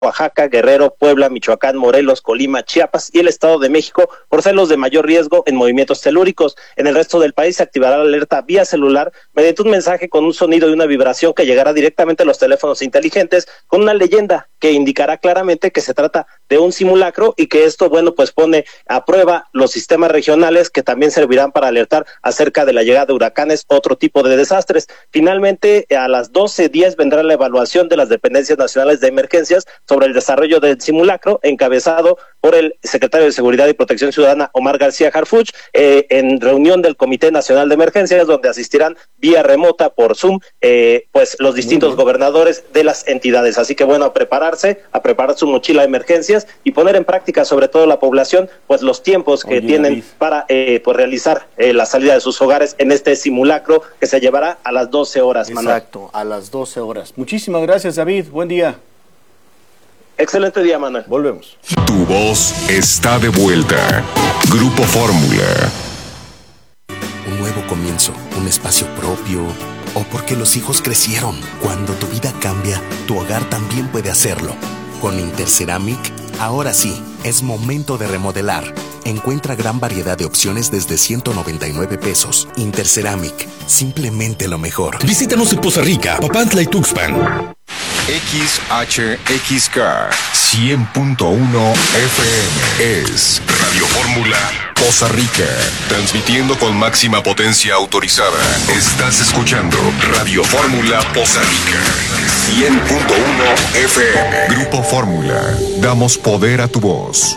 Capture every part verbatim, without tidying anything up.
Oaxaca, Guerrero, Puebla, Michoacán, Morelos, Colima, Chiapas y el Estado de México por ser los de mayor riesgo en movimientos telúricos. En el resto del país se activará la alerta vía celular mediante un mensaje con un sonido y una vibración que llegará directamente a los teléfonos inteligentes con una leyenda que indicará claramente que se trata de un simulacro y que esto, bueno, pues pone a prueba los sistemas regionales que también servirán para alertar acerca de la llegada de huracanes, otro tipo de desastres. Finalmente, a las doce diez vendrá la evaluación de las dependencias nacionales de emergencias sobre el desarrollo del simulacro, encabezado por el secretario de Seguridad y Protección Ciudadana, Omar García Harfuch, eh, en reunión del Comité Nacional de Emergencias, donde asistirán vía remota por Zoom, eh, pues los distintos gobernadores de las entidades. Así que bueno, a prepararse, a preparar su mochila de emergencias y poner en práctica, sobre todo la población, pues los tiempos que Oye, tienen David. para eh, pues realizar eh, la salida de sus hogares en este simulacro que se llevará a las doce horas, Manuel. Exacto, a las doce horas. Muchísimas gracias, David. Buen día. Excelente día, Manuel. Volvemos. Tu voz está de vuelta. Grupo Fórmula. Un nuevo comienzo, un espacio propio, o porque los hijos crecieron. Cuando tu vida cambia, tu hogar también puede hacerlo. Con Interceramic, ahora sí, es momento de remodelar. Encuentra gran variedad de opciones desde ciento noventa y nueve pesos. Interceramic, simplemente lo mejor. Visítanos en Poza Rica, Papantla y Tuxpan. X H X K cien punto uno F M es Radio Fórmula Poza Rica, transmitiendo con máxima potencia autorizada. Estás escuchando Radio Fórmula Poza Rica cien punto uno F M. Grupo Fórmula, damos poder a tu voz.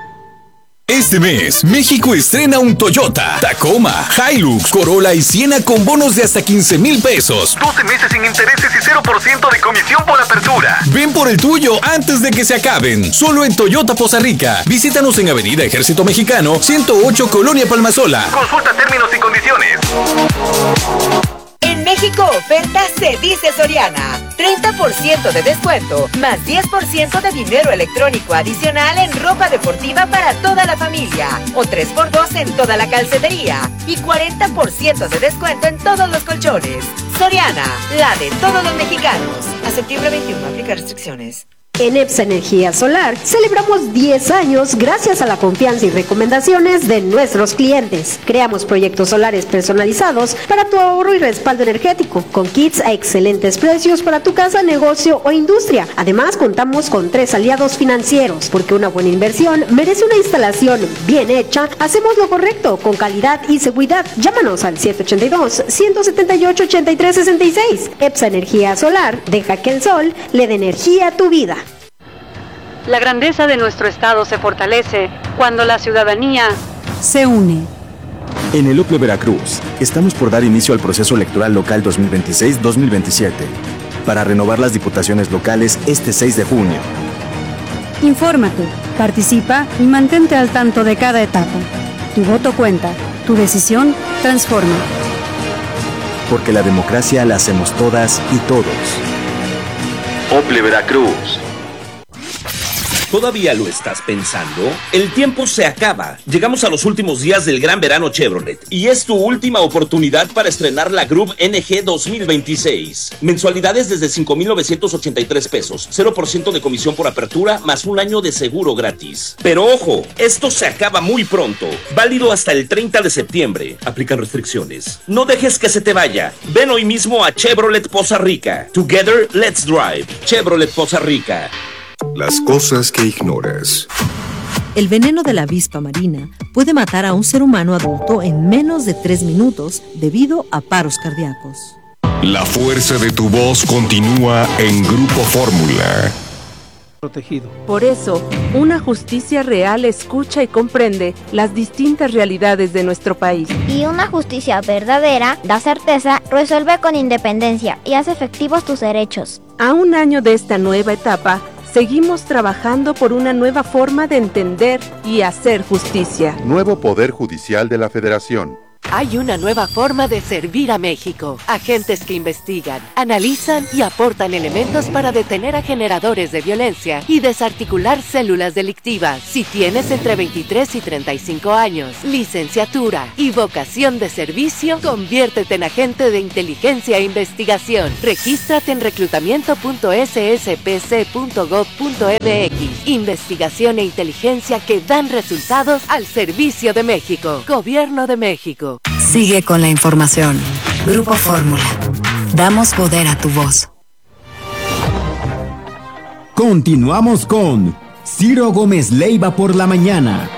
Este mes, México estrena un Toyota, Tacoma, Hilux, Corolla y Siena con bonos de hasta quince mil pesos. doce meses sin intereses y cero por ciento de comisión por apertura. Ven por el tuyo antes de que se acaben. Solo en Toyota Poza Rica. Visítanos en Avenida Ejército Mexicano, ciento ocho, Colonia Palmasola. Consulta términos y condiciones. En México oferta se dice Soriana. treinta por ciento de descuento, más diez por ciento de dinero electrónico adicional en ropa deportiva para toda la familia. O tres por dos en toda la calcetería. Y cuarenta por ciento de descuento en todos los colchones. Soriana, la de todos los mexicanos. A septiembre veintiuno, aplica restricciones. En EPSA Energía Solar celebramos diez años gracias a la confianza y recomendaciones de nuestros clientes. Creamos proyectos solares personalizados para tu ahorro y respaldo energético, con kits a excelentes precios para tu casa, negocio o industria. Además, contamos con tres aliados financieros, porque una buena inversión merece una instalación bien hecha. Hacemos lo correcto, con calidad y seguridad. Llámanos al siete ocho dos, uno siete ocho, ocho tres seis seis. EPSA Energía Solar, deja que el sol le dé energía a tu vida. La grandeza de nuestro estado se fortalece cuando la ciudadanía se une. En el O P L E Veracruz, estamos por dar inicio al proceso electoral local dos mil veintiséis dos mil veintisiete, para renovar las diputaciones locales este seis de junio. Infórmate, participa y mantente al tanto de cada etapa. Tu voto cuenta, tu decisión transforma. Porque la democracia la hacemos todas y todos. O P L E Veracruz. ¿Todavía lo estás pensando? El tiempo se acaba. Llegamos a los últimos días del gran verano Chevrolet y es tu última oportunidad para estrenar la Groove N G dos mil veintiséis. Mensualidades desde cinco mil novecientos ochenta y tres pesos, cero por ciento de comisión por apertura, más un año de seguro gratis. Pero ojo, esto se acaba muy pronto. Válido hasta el treinta de septiembre. Aplican restricciones. No dejes que se te vaya. Ven hoy mismo a Chevrolet Poza Rica. Together, let's drive. Chevrolet Poza Rica. Las cosas que ignoras. El veneno de la avispa marina puede matar a un ser humano adulto en menos de tres minutos debido a paros cardíacos. La fuerza de tu voz continúa en Grupo Fórmula. Protegido. Por eso, una justicia real escucha y comprende las distintas realidades de nuestro país. Y una justicia verdadera da certeza, resuelve con independencia y hace efectivos tus derechos. A un año de esta nueva etapa, seguimos trabajando por una nueva forma de entender y hacer justicia. Nuevo Poder Judicial de la Federación. Hay una nueva forma de servir a México. Agentes que investigan, analizan y aportan elementos para detener a generadores de violencia y desarticular células delictivas. Si tienes entre veintitrés y treinta y cinco años, licenciatura y vocación de servicio, conviértete en agente de inteligencia e investigación. Regístrate en reclutamiento punto s s p c punto gov punto m x. Investigación e inteligencia que dan resultados al servicio de México. Gobierno de México. Sigue con la información. Grupo Fórmula. Damos poder a tu voz. Continuamos con Ciro Gómez Leiva por la mañana.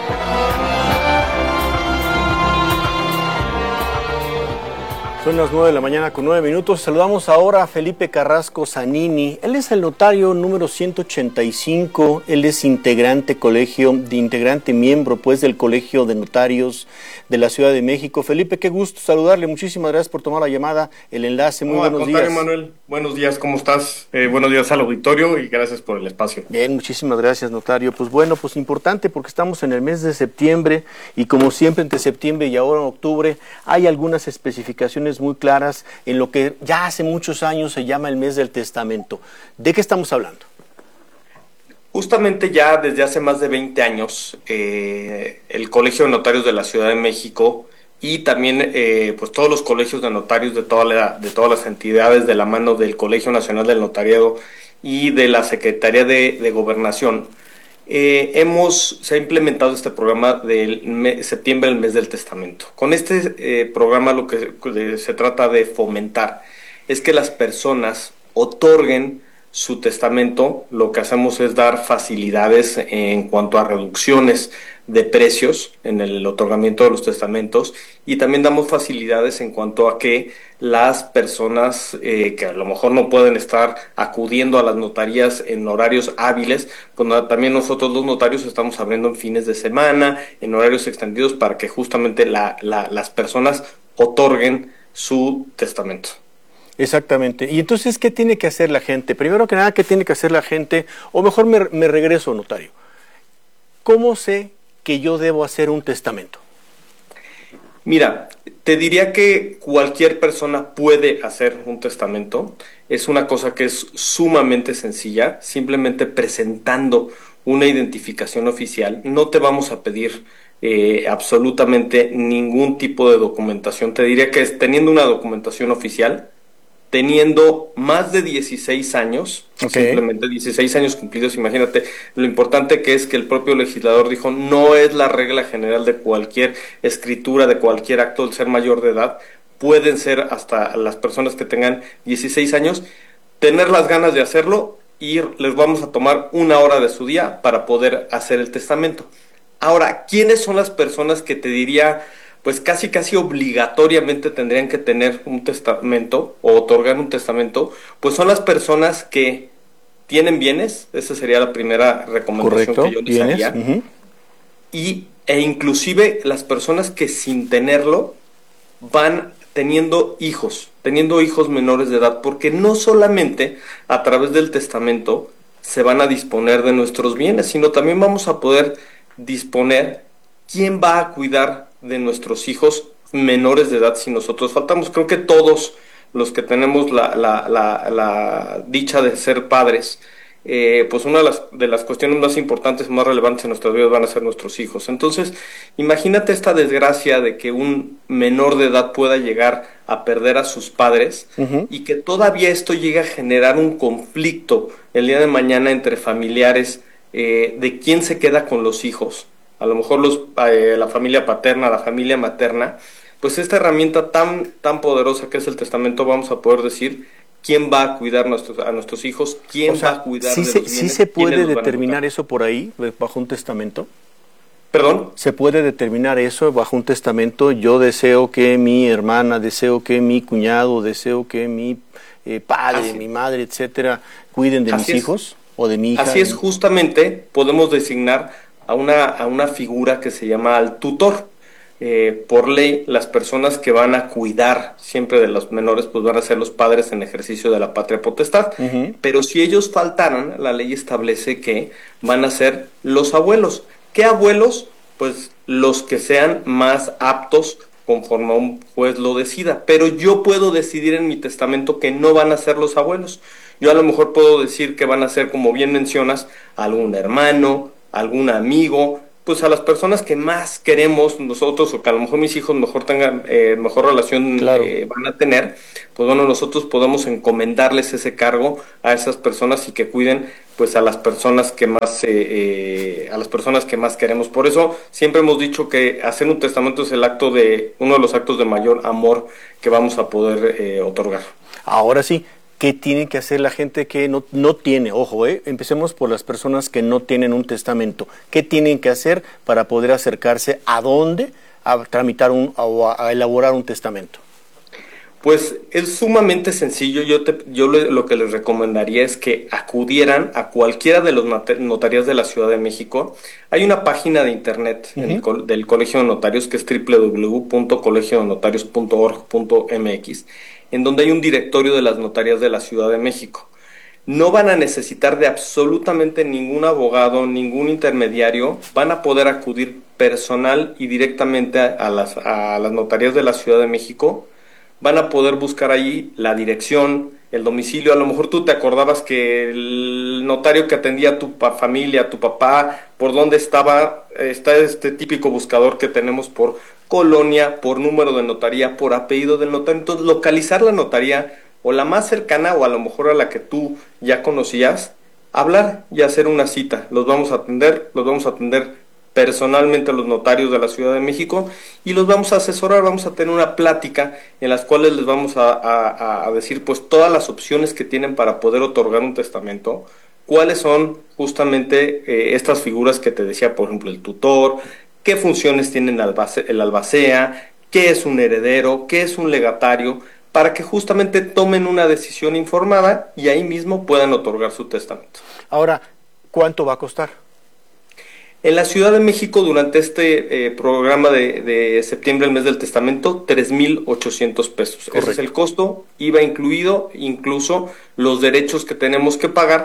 Son las nueve de la mañana con nueve minutos. Saludamos ahora a Felipe Carrasco Zanini. Él es el notario número ciento ochenta y cinco. Él es integrante colegio, de integrante miembro pues del Colegio de Notarios de la Ciudad de México. Felipe, qué gusto saludarle. Muchísimas gracias por tomar la llamada, el enlace. Muy no, buenos días. Manuel. Buenos días, ¿cómo estás? Eh, buenos días al auditorio y gracias por el espacio. Bien, muchísimas gracias, notario. Pues bueno, pues importante porque estamos en el mes de septiembre y como siempre entre septiembre y ahora en octubre hay algunas especificaciones muy claras en lo que ya hace muchos años se llama el mes del testamento. ¿De qué estamos hablando? Justamente ya desde hace más de veinte años, eh, el Colegio de Notarios de la Ciudad de México y también eh, pues todos los colegios de notarios de, toda la, de todas las entidades de la mano del Colegio Nacional del Notariado y de la Secretaría de, de Gobernación, Eh, hemos, se ha implementado este programa del mes, septiembre, el mes del testamento. Con este eh, programa lo que de, se trata de fomentar es que las personas otorguen su testamento. Lo que hacemos es dar facilidades en cuanto a reducciones de precios en el otorgamiento de los testamentos y también damos facilidades en cuanto a que las personas eh, que a lo mejor no pueden estar acudiendo a las notarías en horarios hábiles, pues no, también nosotros los notarios estamos abriendo en fines de semana, en horarios extendidos para que justamente la, la, las personas otorguen su testamento. Exactamente. Y entonces, ¿qué tiene que hacer la gente? Primero que nada, ¿qué tiene que hacer la gente? O mejor me, me regreso, notario. ¿Cómo sé que yo debo hacer un testamento? Mira, te diría que cualquier persona puede hacer un testamento. Es una cosa que es sumamente sencilla, simplemente presentando una identificación oficial. No te vamos a pedir eh, absolutamente ningún tipo de documentación. Te diría que es teniendo una documentación oficial, teniendo más de dieciséis años, okay. Simplemente dieciséis años cumplidos, imagínate lo importante que es que el propio legislador dijo, no es la regla general de cualquier escritura, de cualquier acto el ser mayor de edad, pueden ser hasta las personas que tengan dieciséis años, tener las ganas de hacerlo y les vamos a tomar una hora de su día para poder hacer el testamento. Ahora, ¿quiénes son las personas que te diría pues casi casi obligatoriamente tendrían que tener un testamento o otorgar un testamento? Pues son las personas que tienen bienes, esa sería la primera recomendación Correcto, que yo les bienes, haría, uh-huh. y, e inclusive las personas que sin tenerlo van teniendo hijos, teniendo hijos menores de edad, porque no solamente a través del testamento se van a disponer de nuestros bienes, sino también vamos a poder disponer quién va a cuidar de nuestros hijos menores de edad si nosotros faltamos. Creo que todos los que tenemos la, la, la, la dicha de ser padres, eh, pues una de las, de las cuestiones más importantes, más relevantes en nuestras vidas van a ser nuestros hijos. Entonces, imagínate esta desgracia de que un menor de edad pueda llegar a perder a sus padres, uh-huh. y que todavía esto llegue a generar un conflicto el día de mañana entre familiares, eh, de quién se queda con los hijos. A lo mejor los, eh, la familia paterna, la familia materna, pues esta herramienta tan, tan poderosa que es el testamento, vamos a poder decir quién va a cuidar nuestros, a nuestros hijos, quién o sea, va a cuidar ¿sí de se, los bienes. ¿Sí se puede determinar eso por ahí, bajo un testamento? ¿Perdón? ¿Se puede determinar eso bajo un testamento? Yo deseo que mi hermana, deseo que mi cuñado, deseo que mi eh, padre, Así. mi madre, etcétera, cuiden de Así mis es. hijos o de mi hija. Así es, justamente podemos designar a una, a una figura que se llama al tutor. Eh, por ley, las personas que van a cuidar siempre de los menores, pues van a ser los padres en ejercicio de la patria potestad. Uh-huh. Pero si ellos faltaran, la ley establece que van a ser los abuelos. ¿Qué abuelos? Pues los que sean más aptos conforme a un juez lo decida, pero yo puedo decidir en mi testamento que no van a ser los abuelos. Yo a lo mejor puedo decir que van a ser, como bien mencionas, algún hermano, algún amigo, pues a las personas que más queremos nosotros, o que a lo mejor mis hijos mejor tengan, eh, mejor relación claro. eh, van a tener, pues bueno, nosotros podemos encomendarles ese cargo a esas personas y que cuiden pues a las personas que más eh, eh, a las personas que más queremos. Por eso siempre hemos dicho que hacer un testamento es el acto de uno de los actos de mayor amor que vamos a poder eh, otorgar. Ahora sí, ¿qué tiene que hacer la gente que no, no tiene? Ojo, eh, empecemos por las personas que no tienen un testamento. ¿Qué tienen que hacer para poder acercarse a dónde a tramitar un o a, a elaborar un testamento? Pues es sumamente sencillo. Yo, te, yo le, lo que les recomendaría es que acudieran a cualquiera de los notarías de la Ciudad de México. Hay una página de internet uh-huh. en el, del Colegio de Notarios que es doble u doble u doble u punto colegio de notarios punto org punto m x, en donde hay un directorio de las notarías de la Ciudad de México. No van a necesitar de absolutamente ningún abogado, ningún intermediario. Van a poder acudir personal y directamente a, a, las, a las notarías de la Ciudad de México. Van a poder buscar ahí la dirección, el domicilio. A lo mejor tú te acordabas que el notario que atendía a tu pa- familia, a tu papá, por dónde estaba, está este típico buscador que tenemos por colonia, por número de notaría, por apellido del notario. Entonces, localizar la notaría o la más cercana o a lo mejor a la que tú ya conocías, hablar y hacer una cita. Los vamos a atender, los vamos a atender personalmente a los notarios de la Ciudad de México y los vamos a asesorar. Vamos a tener una plática en las cuales les vamos a, a, a decir pues todas las opciones que tienen para poder otorgar un testamento, cuáles son justamente eh, estas figuras que te decía, por ejemplo, el tutor, qué funciones tiene el, albace, el albacea, qué es un heredero, qué es un legatario, para que justamente tomen una decisión informada y ahí mismo puedan otorgar su testamento. Ahora, ¿cuánto va a costar? En la Ciudad de México, durante este eh, programa de, de septiembre, el mes del testamento, tres mil ochocientos pesos. Correcto. Ese es el costo, I V A incluido, incluso los derechos que tenemos que pagar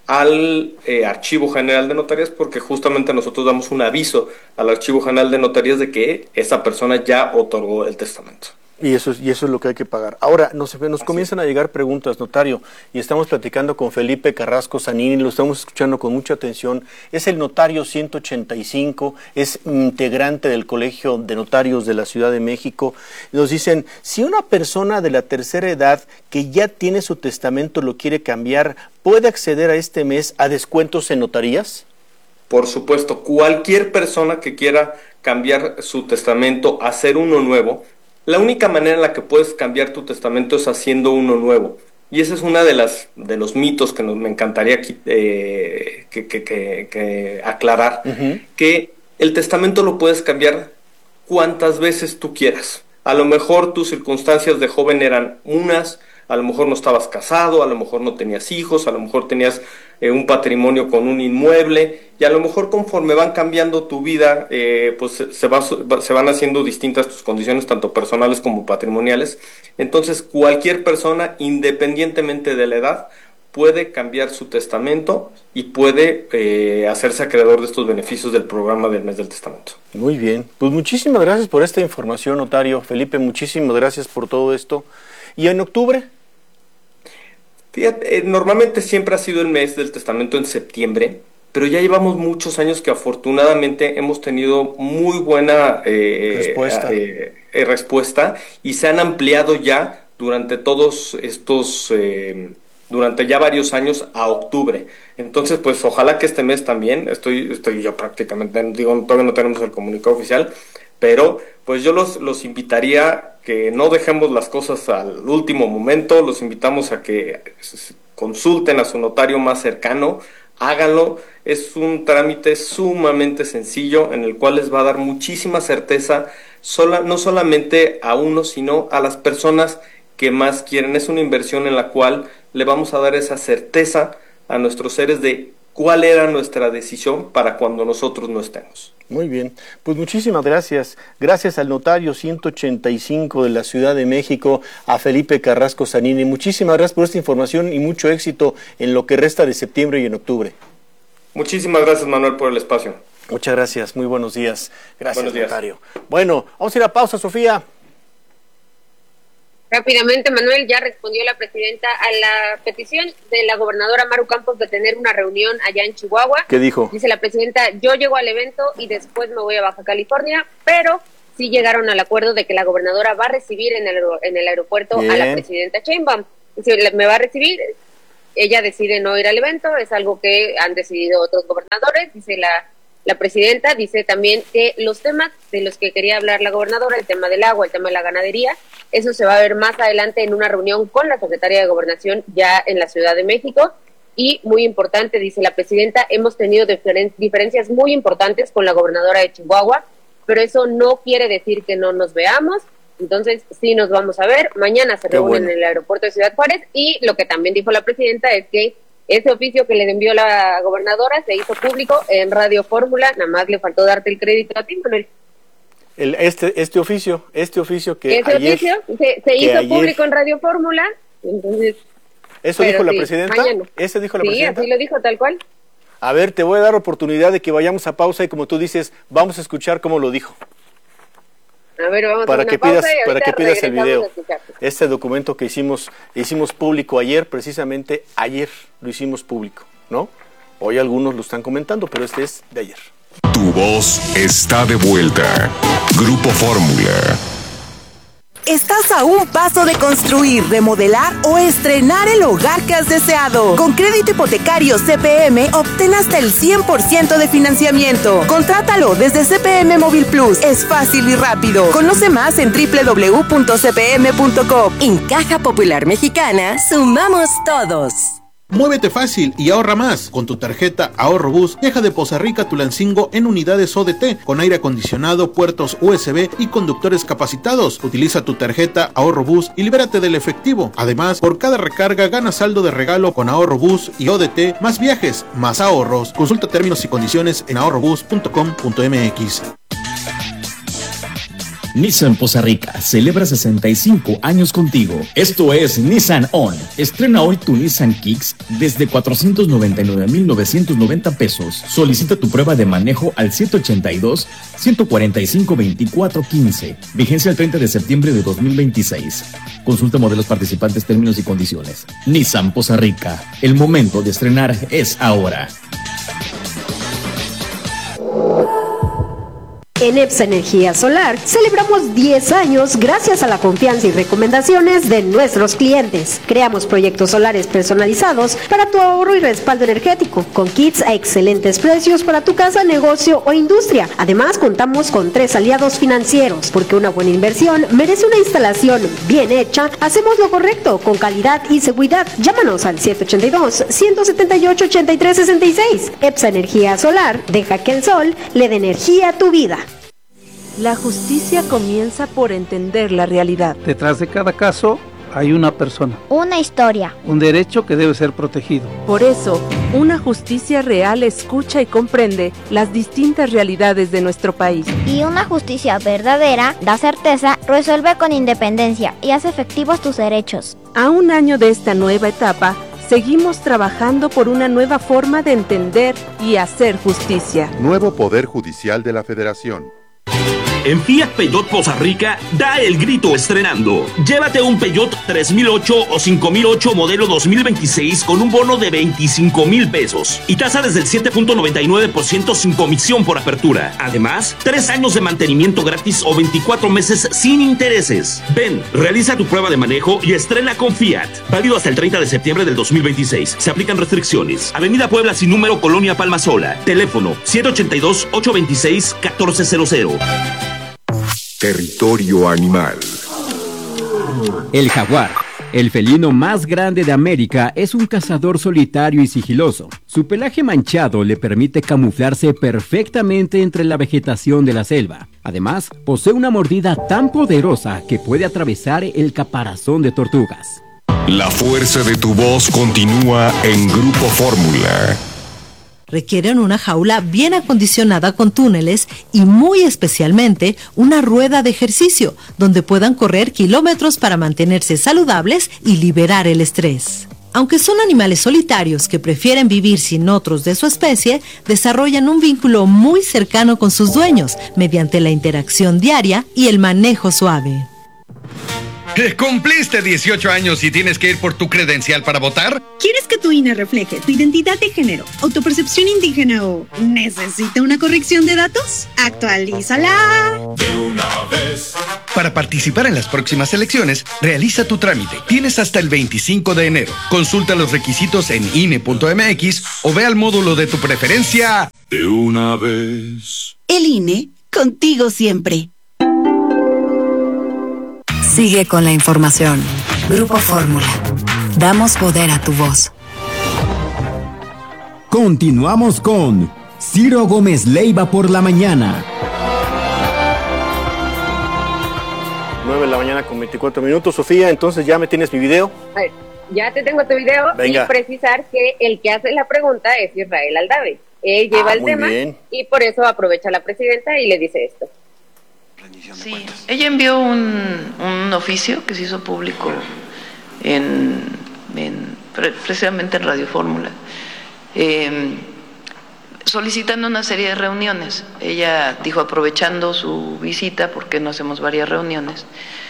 al eh, Archivo General de Notarías, porque justamente nosotros damos un aviso al Archivo General de Notarías de que esa persona ya otorgó el testamento. Y eso, es, y eso es lo que hay que pagar. Ahora, nos, nos comienzan a llegar preguntas, notario, y estamos platicando con Felipe Carrasco Zanini, lo estamos escuchando con mucha atención. Es el notario ciento ochenta y cinco, es integrante del Colegio de Notarios de la Ciudad de México. Nos dicen, si una persona de la tercera edad que ya tiene su testamento lo quiere cambiar, ¿puede acceder a este mes a descuentos en notarías? Por supuesto, cualquier persona que quiera cambiar su testamento, hacer uno nuevo, la única manera en la que puedes cambiar tu testamento es haciendo uno nuevo. Y ese es uno de las de los mitos que nos, me encantaría aquí, eh, que, que, que, que aclarar, uh-huh. que el testamento lo puedes cambiar cuantas veces tú quieras. A lo mejor tus circunstancias de joven eran unas, a lo mejor no estabas casado, a lo mejor no tenías hijos, a lo mejor tenías eh, un patrimonio con un inmueble, y a lo mejor conforme van cambiando tu vida, eh, pues se, va, se van haciendo distintas tus condiciones, tanto personales como patrimoniales. Entonces, cualquier persona, independientemente de la edad, puede cambiar su testamento y puede eh, hacerse acreedor de estos beneficios del programa del mes del testamento. Muy bien, pues muchísimas gracias por esta información, notario. Felipe, muchísimas gracias por todo esto. ¿Y en octubre? Fíjate, eh, normalmente siempre ha sido el mes del testamento en septiembre, pero ya llevamos muchos años que afortunadamente hemos tenido muy buena eh, respuesta. Eh, eh, respuesta y se han ampliado ya durante todos estos, eh, durante ya varios años a octubre. Entonces, pues ojalá que este mes también, estoy, estoy yo prácticamente, digo, todavía no tenemos el comunicado oficial, pero pues yo los, los invitaría que no dejemos las cosas al último momento, los invitamos a que consulten a su notario más cercano, háganlo, es un trámite sumamente sencillo en el cual les va a dar muchísima certeza, sola, no solamente a uno, sino a las personas que más quieren. Es una inversión en la cual le vamos a dar esa certeza a nuestros seres de cuál era nuestra decisión para cuando nosotros no estemos. Muy bien, pues muchísimas gracias. Gracias al notario ciento ochenta y cinco de la Ciudad de México, a Felipe Carrasco Zanini. Muchísimas gracias por esta información y mucho éxito en lo que resta de septiembre y en octubre. Muchísimas gracias, Manuel, por el espacio. Muchas gracias, muy buenos días. Gracias, buenos días. Notario. Bueno, vamos a ir a pausa, Sofía. Rápidamente, Manuel, ya respondió la presidenta a la petición de la gobernadora Maru Campos de tener una reunión allá en Chihuahua. ¿Qué dijo? Dice la presidenta, yo llego al evento y después me voy a Baja California, pero sí llegaron al acuerdo de que la gobernadora va a recibir en el, en el aeropuerto Bien. a la presidenta Sheinbaum. Dice, me va a recibir, ella decide no ir al evento, es algo que han decidido otros gobernadores, dice la, la presidenta, dice también que los temas de los que quería hablar la gobernadora, el tema del agua, el tema de la ganadería, eso se va a ver más adelante en una reunión con la secretaria de Gobernación ya en la Ciudad de México. Y muy importante, dice la presidenta, hemos tenido diferen- diferencias muy importantes con la gobernadora de Chihuahua, pero eso no quiere decir que no nos veamos. Entonces sí nos vamos a ver. Mañana se reúnen bueno. en el aeropuerto de Ciudad Juárez, y lo que también dijo la presidenta es que ese oficio que le envió la gobernadora se hizo público en Radio Fórmula. Nada más le faltó darte el crédito a ti, Manuel. El, este este oficio, este oficio que Ese ayer, oficio se, se hizo ayer, público en Radio Fórmula, entonces... ¿Eso dijo la sí, presidenta? mañana. ¿Ese dijo la sí, presidenta? Sí, así lo dijo, tal cual. A ver, te voy a dar oportunidad de que vayamos a pausa y, como tú dices, vamos a escuchar cómo lo dijo. A ver, vamos para a una que pausa pidas, y para que pidas el video. Este documento que hicimos hicimos público ayer, precisamente ayer lo hicimos público, ¿no? Hoy algunos lo están comentando, pero este es de ayer. Tu voz está de vuelta. Grupo Fórmula. Estás a un paso de construir, remodelar o estrenar el hogar que has deseado. Con crédito hipotecario C P M, obtén hasta el cien por ciento de financiamiento. Contrátalo desde C P M Móvil Plus. Es fácil y rápido. Conoce más en doble u doble u doble u punto c p m punto com. En Caja Popular Mexicana, sumamos todos. Muévete fácil y ahorra más. Con tu tarjeta Ahorro Bus, viaja de Poza Rica a Tulancingo en unidades O D T, con aire acondicionado, puertos U S B y conductores capacitados. Utiliza tu tarjeta Ahorro Bus y libérate del efectivo. Además, por cada recarga gana saldo de regalo con Ahorro Bus y O D T, más viajes, más ahorros. Consulta términos y condiciones en ahorro bus punto com punto m x. Nissan Poza Rica celebra sesenta y cinco años contigo. Esto es Nissan On. Estrena hoy tu Nissan Kicks desde cuatrocientos noventa y nueve mil novecientos noventa pesos. Solicita tu prueba de manejo al siete ochenta y dos, ciento cuarenta y cinco, veinticuatro quince. Vigencia el treinta de septiembre de dos mil veintiséis. Consulta modelos participantes, términos y condiciones. Nissan Poza Rica. El momento de estrenar es ahora. En EPSA Energía Solar celebramos diez años gracias a la confianza y recomendaciones de nuestros clientes. Creamos proyectos solares personalizados para tu ahorro y respaldo energético, con kits a excelentes precios para tu casa, negocio o industria. Además, contamos con tres aliados financieros, porque una buena inversión merece una instalación bien hecha. Hacemos lo correcto, con calidad y seguridad. Llámanos al siete ochenta y dos, ciento setenta y ocho, ochenta y tres sesenta y seis. EPSA Energía Solar, deja que el sol le dé energía a tu vida. La justicia comienza por entender la realidad. Detrás de cada caso hay una persona. Una historia. Un derecho que debe ser protegido. Por eso, una justicia real escucha y comprende las distintas realidades de nuestro país. Y una justicia verdadera da certeza, resuelve con independencia y hace efectivos tus derechos. A un año de esta nueva etapa, seguimos trabajando por una nueva forma de entender y hacer justicia. Nuevo Poder Judicial de la Federación. En Fiat Peugeot Poza Rica, da el grito estrenando. Llévate un Peugeot tres mil ocho o cinco mil ocho modelo dos mil veintiséis con un bono de veinticinco mil pesos y tasa desde el siete punto noventa y nueve por ciento sin comisión por apertura. Además, tres años de mantenimiento gratis o veinticuatro meses sin intereses. Ven, realiza tu prueba de manejo y estrena con Fiat. Válido hasta el treinta de septiembre del dos mil veintiséis. Se aplican restricciones. Avenida Puebla sin número, Colonia Palma Sola. Teléfono siete ochenta y dos, ochocientos veintiséis, catorce cero cero. Territorio animal. El jaguar, el felino más grande de América, es un cazador solitario y sigiloso. Su pelaje manchado le permite camuflarse perfectamente entre la vegetación de la selva. Además, posee una mordida tan poderosa que puede atravesar el caparazón de tortugas. La fuerza de tu voz continúa en Grupo Fórmula. Requieren una jaula bien acondicionada con túneles y muy especialmente una rueda de ejercicio donde puedan correr kilómetros para mantenerse saludables y liberar el estrés. Aunque son animales solitarios que prefieren vivir sin otros de su especie, desarrollan un vínculo muy cercano con sus dueños mediante la interacción diaria y el manejo suave. ¿Cumpliste dieciocho años y tienes que ir por tu credencial para votar? ¿Quieres que tu I N E refleje tu identidad de género, autopercepción indígena o necesita una corrección de datos? ¡Actualízala! De una vez. Para participar en las próximas elecciones, realiza tu trámite. Tienes hasta el veinticinco de enero. Consulta los requisitos en I N E punto M X o ve al módulo de tu preferencia. De una vez. El I N E, contigo siempre. Sigue con la información. Grupo Fórmula. Damos poder a tu voz. Continuamos con Ciro Gómez Leiva por la mañana. nueve de la mañana con veinticuatro minutos. Sofía, entonces ya me tienes mi video. A ver, ya te tengo tu video. Venga. Y precisar que el que hace la pregunta es Israel Aldave. Él lleva ah, el tema bien. Y por eso aprovecha la presidenta y le dice esto. Sí, ella envió un, un oficio que se hizo público en, en precisamente en Radio Fórmula, eh, solicitando una serie de reuniones. Ella dijo, aprovechando su visita, ¿por qué no hacemos varias reuniones?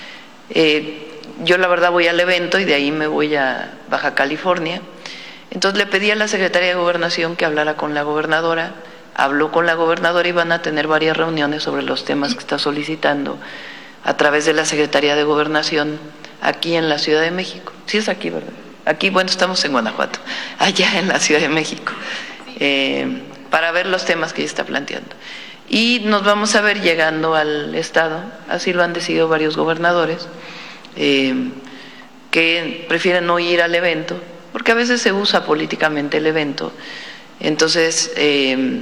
Eh, yo la verdad voy al evento y de ahí me voy a Baja California. Entonces le pedí a la Secretaría de Gobernación que hablara con la gobernadora. Habló con la gobernadora y van a tener varias reuniones sobre los temas que está solicitando a través de la Secretaría de Gobernación aquí en la Ciudad de México. Sí es aquí, ¿verdad? Aquí, bueno, estamos en Guanajuato, allá en la Ciudad de México, eh, para ver los temas que ella está planteando. Y nos vamos a ver llegando al Estado, así lo han decidido varios gobernadores, eh, que prefieren no ir al evento, porque a veces se usa políticamente el evento. Entonces, eh,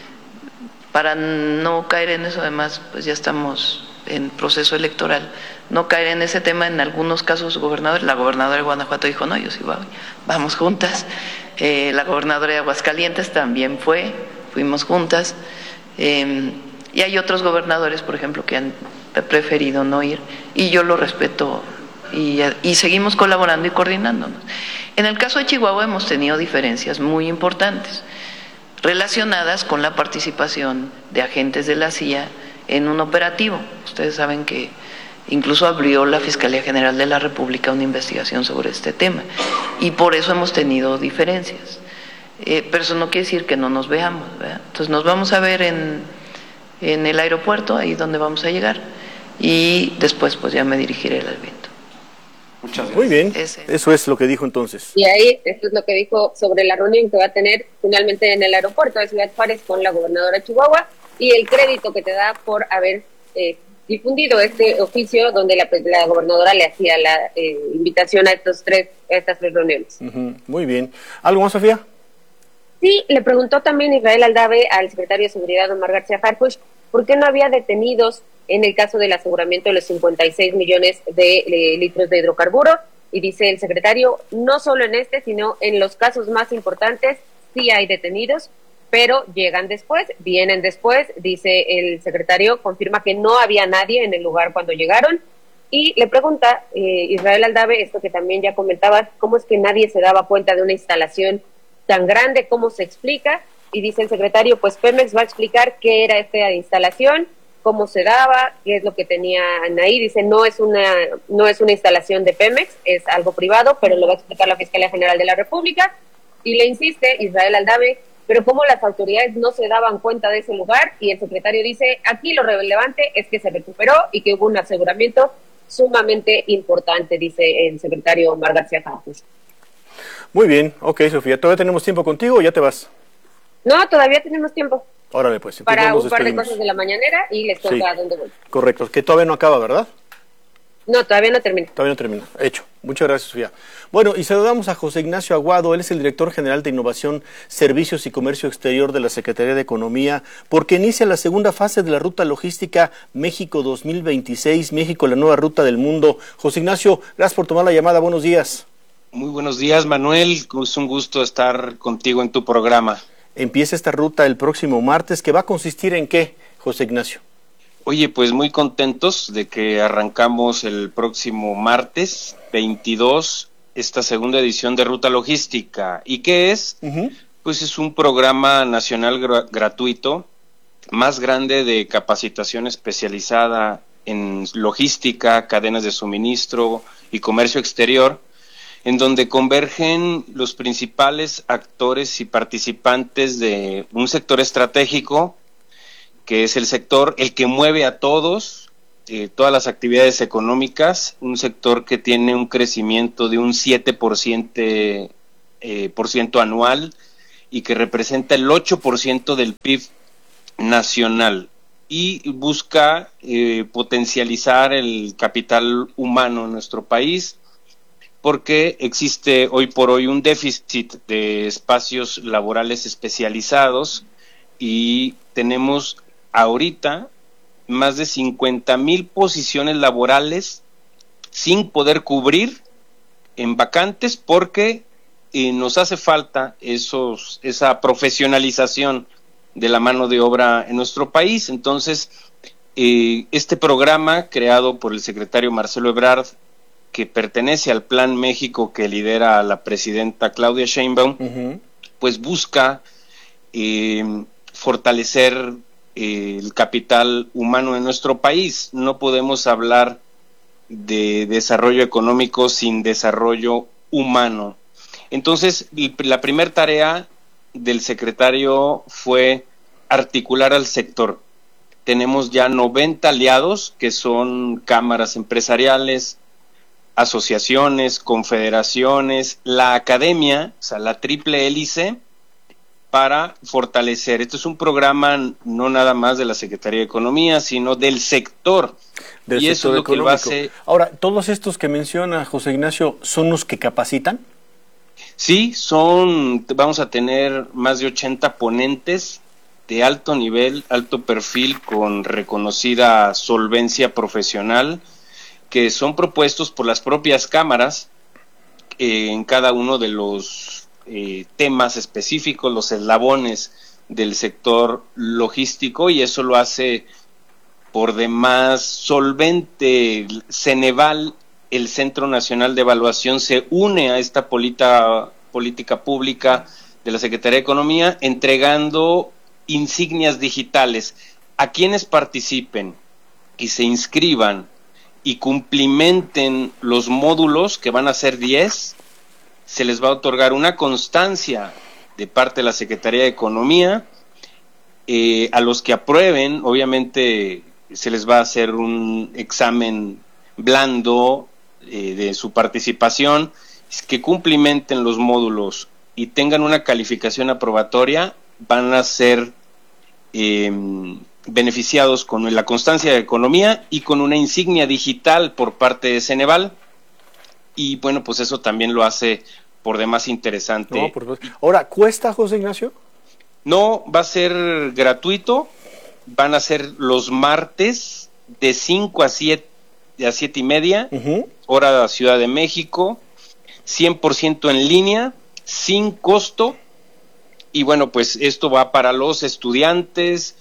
para no caer en eso, además, pues ya estamos en proceso electoral, no caer en ese tema. En algunos casos, gobernadores, la gobernadora de Guanajuato dijo, no, yo sí voy, vamos juntas. Eh, la gobernadora de Aguascalientes también fue, fuimos juntas. Eh, y hay otros gobernadores, por ejemplo, que han preferido no ir, y yo lo respeto, y, y seguimos colaborando y coordinándonos. En el caso de Chihuahua hemos tenido diferencias muy importantes relacionadas con la participación de agentes de la C I A en un operativo. Ustedes saben que incluso abrió la Fiscalía General de la República una investigación sobre este tema y por eso hemos tenido diferencias. Eh, pero eso no quiere decir que no nos veamos, ¿verdad? Entonces nos vamos a ver en, en el aeropuerto, ahí donde vamos a llegar, y después pues ya me dirigiré al evento. Muchas gracias. Muy bien, eso es lo que dijo entonces. Y ahí, esto es lo que dijo sobre la reunión que va a tener finalmente en el aeropuerto de Ciudad Juárez con la gobernadora de Chihuahua y el crédito que te da por haber eh, difundido este oficio donde la, la gobernadora le hacía la eh, invitación a, estos tres, a estas tres reuniones. Uh-huh. Muy bien. ¿Algo más, Sofía? Sí, le preguntó también Israel Aldave al secretario de Seguridad, Omar García Harfuch, por qué no había detenidos en el caso del aseguramiento de los cincuenta y seis millones de, de litros de hidrocarburo, y dice el secretario, no solo en este, sino en los casos más importantes, sí hay detenidos, pero llegan después, vienen después, dice el secretario, confirma que no había nadie en el lugar cuando llegaron, y le pregunta eh, Israel Aldave, esto que también ya comentabas, cómo es que nadie se daba cuenta de una instalación tan grande, cómo se explica, y dice el secretario, pues Pemex va a explicar qué era esta instalación, cómo se daba, qué es lo que tenían ahí. Dice, no es una no es una instalación de Pemex, es algo privado, pero lo va a explicar la Fiscalía General de la República. Y le insiste Israel Aldave, pero cómo las autoridades no se daban cuenta de ese lugar, y el secretario dice, aquí lo relevante es que se recuperó y que hubo un aseguramiento sumamente importante, dice el secretario Omar García Campos. Muy bien, ok, Sofía, ¿todavía tenemos tiempo contigo o ya te vas? No, todavía tenemos tiempo. Órale, pues. Para un par de cosas de la mañanera y les cuento sí. a dónde voy. Correcto, que todavía no acaba, ¿verdad? No, todavía no termina. Todavía no termina. Hecho. Muchas gracias, Sofía. Bueno, y saludamos a José Ignacio Aguado. Él es el director general de Innovación, Servicios y Comercio Exterior de la Secretaría de Economía, porque inicia la segunda fase de la ruta logística México dos mil veintiséis, México, la nueva ruta del mundo. José Ignacio, gracias por tomar la llamada. Buenos días. Muy buenos días, Manuel. Es un gusto estar contigo en tu programa. Empieza esta ruta el próximo martes, que va a consistir en qué, José Ignacio. Oye, pues muy contentos de que arrancamos el próximo martes veintidós esta segunda edición de Ruta Logística. ¿Y qué es? Uh-huh. Pues es un programa nacional gra- gratuito, más grande de capacitación especializada en logística, cadenas de suministro y comercio exterior, en donde convergen los principales actores y participantes de un sector estratégico, que es el sector, el que mueve a todos, eh, todas las actividades económicas, un sector que tiene un crecimiento de un siete por ciento, eh, por ciento anual y que representa el ocho por ciento del P I B nacional, y busca eh, potencializar el capital humano en nuestro país, porque existe hoy por hoy un déficit de espacios laborales especializados y tenemos ahorita más de cincuenta mil posiciones laborales sin poder cubrir en vacantes, porque eh, nos hace falta esos esa profesionalización de la mano de obra en nuestro país. Entonces, eh, este programa creado por el secretario Marcelo Ebrard, que pertenece al Plan México que lidera la presidenta Claudia Sheinbaum, uh-huh. pues busca eh, fortalecer eh, el capital humano en nuestro país. No podemos hablar de desarrollo económico sin desarrollo humano. Entonces, la primera tarea del secretario fue articular al sector. Tenemos ya noventa aliados, que son cámaras empresariales, asociaciones, confederaciones, la academia, o sea, la triple hélice, para fortalecer. Esto es un programa no nada más de la Secretaría de Economía, sino del sector. Del y sector eso es lo económico. que lo hace. Ahora, ¿todos estos que menciona José Ignacio son los que capacitan? Sí, son, vamos a tener más de ochenta ponentes de alto nivel, alto perfil, con reconocida solvencia profesional, que son propuestos por las propias cámaras eh, en cada uno de los eh, temas específicos, los eslabones del sector logístico, y eso lo hace por demás solvente. Ceneval, el Centro Nacional de Evaluación, se une a esta polita, política pública de la Secretaría de Economía, entregando insignias digitales a quienes participen y se inscriban y cumplimenten los módulos, que van a ser diez, se les va a otorgar una constancia de parte de la Secretaría de Economía. Eh, a los que aprueben, obviamente, se les va a hacer un examen blando eh, de su participación, que cumplimenten los módulos y tengan una calificación aprobatoria, van a ser eh, beneficiados con la constancia de economía y con una insignia digital por parte de Ceneval. Y bueno, pues eso también lo hace por demás interesante. No, por... Ahora, ¿cuesta, José Ignacio? No, va a ser gratuito. Van a ser los martes de cinco a siete, a siete y media, uh-huh. hora de la Ciudad de México, cien por ciento en línea, sin costo. Y bueno, pues esto va para los estudiantes,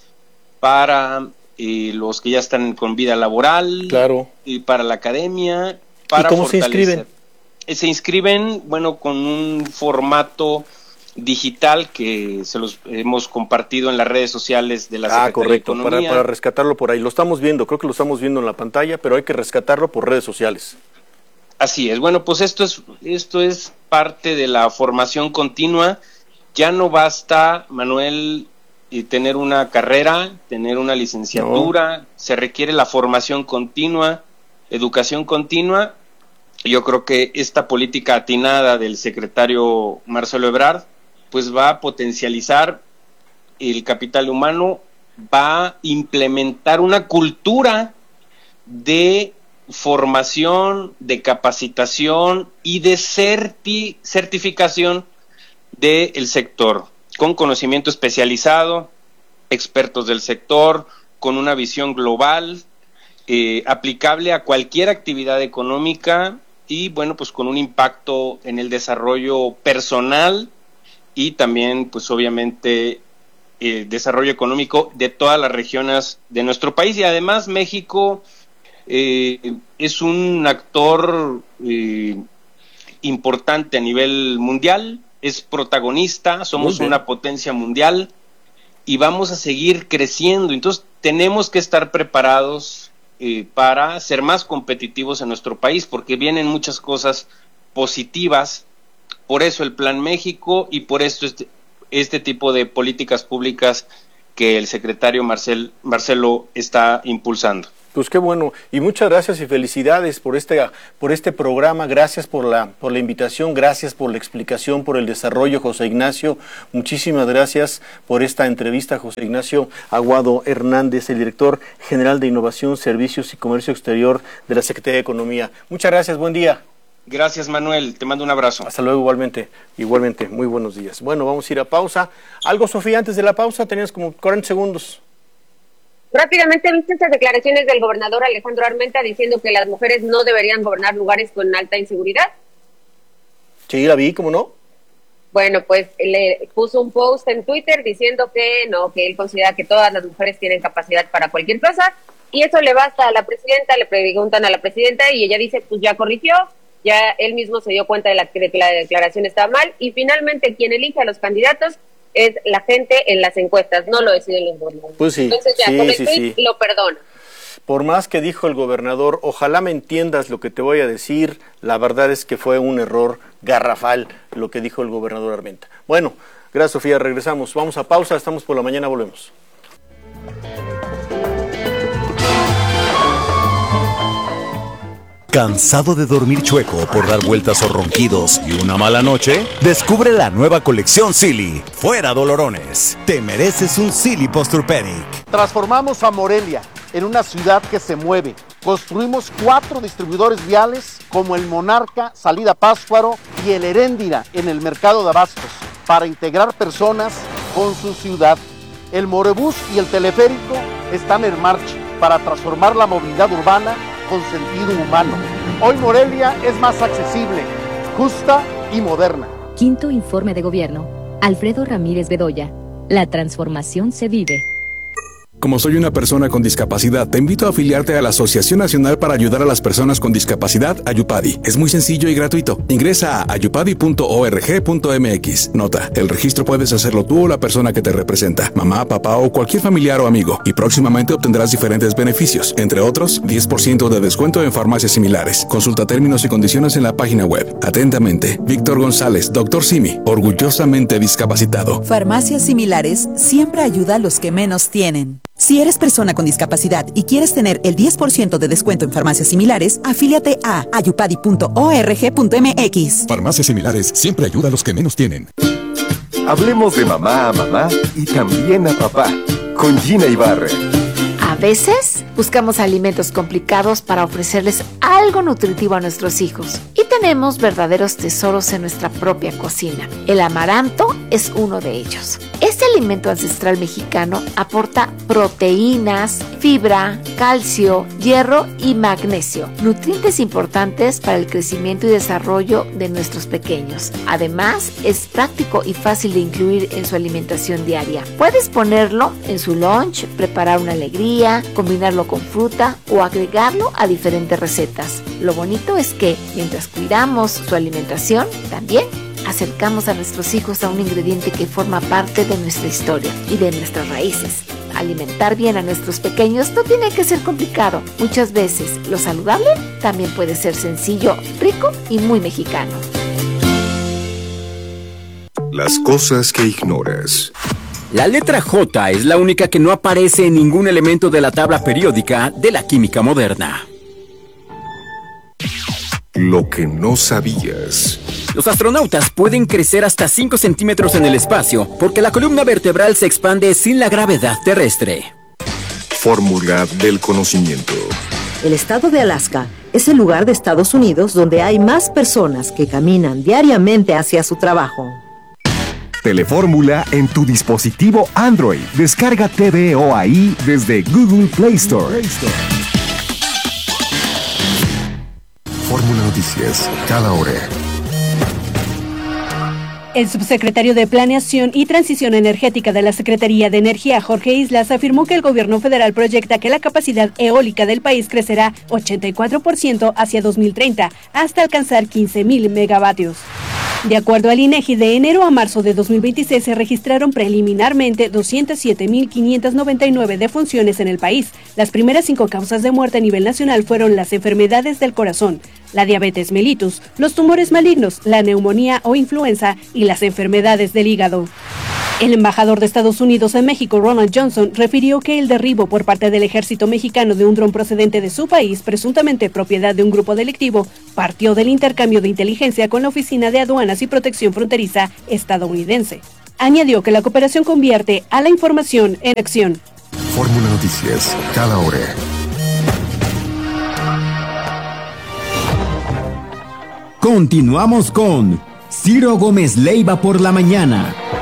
para eh, los que ya están con vida laboral, claro, y para la academia. Para ¿Y cómo fortalecer. se inscriben? Eh, se inscriben, bueno, con un formato digital que se los hemos compartido en las redes sociales de la Secretaría ah, correcto, de Economía. Para, para rescatarlo por ahí. Lo estamos viendo, creo que lo estamos viendo en la pantalla, pero hay que rescatarlo por redes sociales. Así es. Bueno, pues esto es esto es parte de la formación continua. Ya no basta, Manuel, y tener una carrera, tener una licenciatura, no. Se requiere la formación continua, educación continua. Yo creo que esta política atinada del secretario Marcelo Ebrard pues va a potencializar el capital humano, va a implementar una cultura de formación, de capacitación y de certi- certificación del sector, con conocimiento especializado, expertos del sector, con una visión global, eh, aplicable a cualquier actividad económica y, bueno, pues con un impacto en el desarrollo personal y también, pues obviamente, el eh, desarrollo económico de todas las regiones de nuestro país. Y además México eh, es un actor eh, importante a nivel mundial, es protagonista, somos una potencia mundial y vamos a seguir creciendo. Entonces tenemos que estar preparados eh, para ser más competitivos en nuestro país, porque vienen muchas cosas positivas. Por eso el Plan México y por esto este, este tipo de políticas públicas que el secretario Marcel, Marcelo está impulsando. Pues qué bueno, y muchas gracias y felicidades por este, por este programa, gracias por la, por la invitación, gracias por la explicación, por el desarrollo, José Ignacio, muchísimas gracias por esta entrevista, José Ignacio Aguado Hernández, el director general de Innovación, Servicios y Comercio Exterior de la Secretaría de Economía. Muchas gracias, buen día. Gracias, Manuel, te mando un abrazo. Hasta luego, igualmente, igualmente, muy buenos días. Bueno, vamos a ir a pausa. Algo, Sofía, antes de la pausa, tenías como cuarenta segundos. Rápidamente, ¿viste estas declaraciones del gobernador Alejandro Armenta diciendo que las mujeres no deberían gobernar lugares con alta inseguridad? Sí, la vi, ¿cómo no? Bueno, pues le puso un post en Twitter diciendo que no, que él considera que todas las mujeres tienen capacidad para cualquier cosa, y eso le basta a la presidenta, le preguntan a la presidenta y ella dice, pues ya corrigió, ya él mismo se dio cuenta de, la, de que la declaración estaba mal, y finalmente quien elige a los candidatos es la gente en las encuestas, no lo deciden los gobernadores. Pues sí, Entonces ya sí, con el sí, tweet sí. lo perdona. Por más que dijo el gobernador, ojalá me entiendas lo que te voy a decir, la verdad es que fue un error garrafal lo que dijo el gobernador Armenta. Bueno, gracias, Sofía, regresamos, vamos a pausa, estamos por la mañana, volvemos. ¿Cansado de dormir chueco por dar vueltas o ronquidos y una mala noche? Descubre la nueva colección Silly. Fuera dolorones. Te mereces un Silly Posturepedic. Transformamos a Morelia en una ciudad que se mueve. Construimos cuatro distribuidores viales como el Monarca, Salida Pátzcuaro y el Heréndira en el mercado de abastos para integrar personas con su ciudad. El Morebús y el teleférico están en marcha para transformar la movilidad urbana con sentido humano. Hoy Morelia es más accesible, justa y moderna. Quinto informe de gobierno. Alfredo Ramírez Bedoya. La transformación se vive. Como soy una persona con discapacidad, te invito a afiliarte a la Asociación Nacional para Ayudar a las Personas con Discapacidad, Ayupadi. Es muy sencillo y gratuito. Ingresa a ayupadi punto org punto mx. Nota, el registro puedes hacerlo tú o la persona que te representa, mamá, papá o cualquier familiar o amigo, y próximamente obtendrás diferentes beneficios, entre otros, diez por ciento de descuento en farmacias similares. Consulta términos y condiciones en la página web. Atentamente, Víctor González, doctor Simi, orgullosamente discapacitado. Farmacias Similares siempre ayuda a los que menos tienen. Si eres persona con discapacidad y quieres tener el diez por ciento de descuento en farmacias similares, afíliate a ayupadi punto org punto mx. Farmacias Similares siempre ayuda a los que menos tienen. Hablemos de mamá a mamá y también a papá, con Gina Ibarra. A veces buscamos alimentos complicados para ofrecerles algo nutritivo a nuestros hijos. Y tenemos verdaderos tesoros en nuestra propia cocina. El amaranto es uno de ellos. Este alimento ancestral mexicano aporta proteínas, fibra, calcio, hierro y magnesio, nutrientes importantes para el crecimiento y desarrollo de nuestros pequeños. Además, es práctico y fácil de incluir en su alimentación diaria. Puedes ponerlo en su lunch, preparar una alegría, combinarlo con fruta o agregarlo a diferentes recetas. Lo bonito es que, mientras cuidamos su alimentación, también acercamos a nuestros hijos a un ingrediente que forma parte de nuestra historia y de nuestras raíces. Alimentar bien a nuestros pequeños no tiene que ser complicado. Muchas veces lo saludable también puede ser sencillo, rico y muy mexicano. Las cosas que ignoras. La letra J es la única que no aparece en ningún elemento de la tabla periódica de la química moderna. Lo que no sabías. Los astronautas pueden crecer hasta cinco centímetros en el espacio porque la columna vertebral se expande sin la gravedad terrestre. Fórmula del conocimiento. El estado de Alaska es el lugar de Estados Unidos donde hay más personas que caminan diariamente hacia su trabajo. Telefórmula en tu dispositivo Android. Descarga T V O ahí desde Google Play Store. Fórmula Noticias, cada hora. El subsecretario de Planeación y Transición Energética de la Secretaría de Energía, Jorge Islas, afirmó que el gobierno federal proyecta que la capacidad eólica del país crecerá ochenta y cuatro por ciento hacia dos mil treinta, hasta alcanzar quince mil megavatios. De acuerdo al INEGI, de enero a marzo de dos mil veintiséis se registraron preliminarmente doscientos siete mil quinientas noventa y nueve defunciones en el país. Las primeras cinco causas de muerte a nivel nacional fueron las enfermedades del corazón, la diabetes mellitus, los tumores malignos, la neumonía o influenza y las enfermedades del hígado. El embajador de Estados Unidos en México, Ronald Johnson, refirió que el derribo por parte del ejército mexicano de un dron procedente de su país, presuntamente propiedad de un grupo delictivo, partió del intercambio de inteligencia con la Oficina de Aduanas y Protección Fronteriza estadounidense. Añadió que la cooperación convierte a la información en acción. Fórmula Noticias, cada hora. Continuamos con Ciro Gómez Leiva por la mañana.